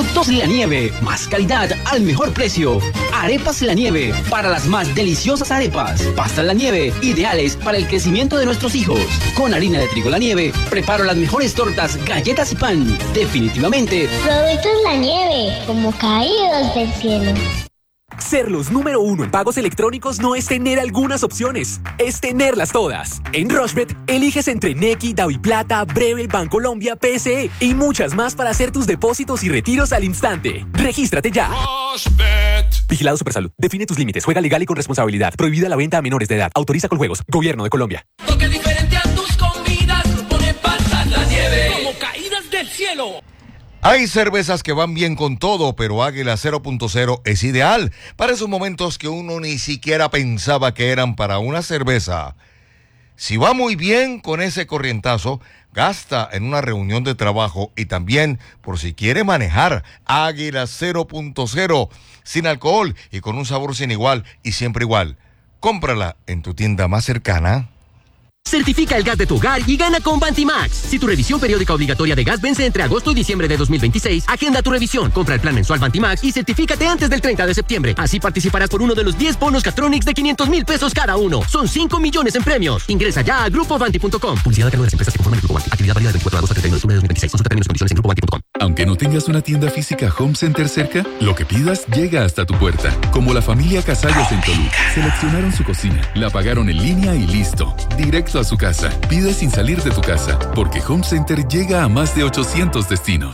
Productos La Nieve, más calidad al mejor precio. Arepas La Nieve, para las más deliciosas arepas. Pastas La Nieve, ideales para el crecimiento de nuestros hijos. Con harina de trigo La Nieve, preparo las mejores tortas, galletas y pan. Definitivamente, Productos La Nieve, como caídos del cielo. Ser los número uno en pagos electrónicos no es tener algunas opciones, es tenerlas todas. En Rushbet, eliges entre Nequi, DaviPlata, Breve, Bancolombia, PSE y muchas más para hacer tus depósitos y retiros al instante. ¡Regístrate ya! Rushbet. Vigilado Supersalud. Define tus límites. Juega legal y con responsabilidad. Prohibida la venta a menores de edad. Autoriza con juegos. Gobierno de Colombia. Toque diferente a tus comidas. Pone Pastas La Nieve. Como caídas del cielo. Hay cervezas que van bien con todo, pero Águila 0.0 es ideal para esos momentos que uno ni siquiera pensaba que eran para una cerveza. Si va muy bien con ese corrientazo, gasta en una reunión de trabajo y también por si quiere manejar. Águila 0.0, sin alcohol y con un sabor sin igual y siempre igual. Cómprala en tu tienda más cercana. Certifica el gas de tu hogar y gana con Bantimax. Si tu revisión periódica obligatoria de gas vence entre agosto y diciembre de 2026, agenda tu revisión, compra el plan mensual Bantimax y certifícate antes del 30 de septiembre. Así participarás por uno de los 10 bonos Catronics de 500,000 pesos cada uno. Son 5 millones en premios. Ingresa ya a grupobanti.com. Publicidad a cargo de las empresas que conforman el Grupo Banti. Actividad válida del 24 de agosto al 31 de octubre de 2026. Consulta términos y condiciones en grupobanti.com. Aunque no tengas una tienda física Home Center cerca, lo que pidas llega hasta tu puerta. Como la familia Casallos en Toluca. Seleccionaron su cocina, la pagaron en línea y listo. Directo a su casa. Pide sin salir de tu casa, porque Home Center llega a más de 800 destinos.